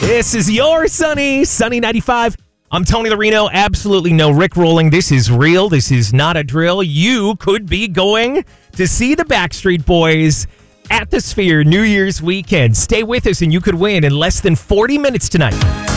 This is your Sunny 95. I'm Tony Larino. Absolutely no Rickrolling. This is real. This is not a drill. You could be going to see the Backstreet Boys at the Sphere New Year's weekend. Stay with us and you could win in less than 40 minutes tonight.